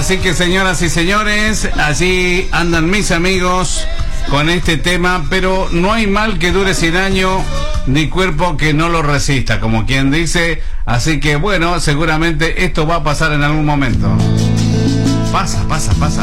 Así que, señoras y señores, allí andan mis amigos con este tema, pero no hay mal que dure 100 años, ni cuerpo que no lo resista, como quien dice. Así que, bueno, seguramente esto va a pasar en algún momento. Pasa.